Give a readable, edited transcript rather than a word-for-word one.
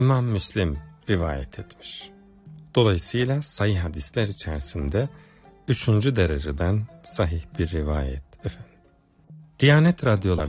İmam Müslim rivayet etmiş. Dolayısıyla sahih hadisler içerisinde 3. dereceden sahih bir rivayet efendim. Diyanet radyoları